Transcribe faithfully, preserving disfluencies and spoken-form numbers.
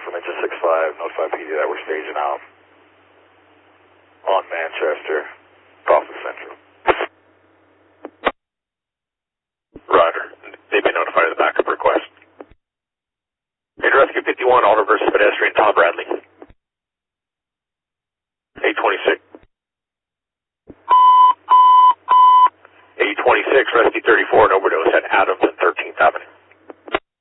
from Engine six five, notify P D that we're staging out on Manchester, Dolphin Central. Roger. They've been notified of the backup request. Major Rescue fifty-one, auto versus pedestrian, Tom Bradley. eight twenty-six. eight twenty-six, Rescue thirty-four, an overdose at Adams.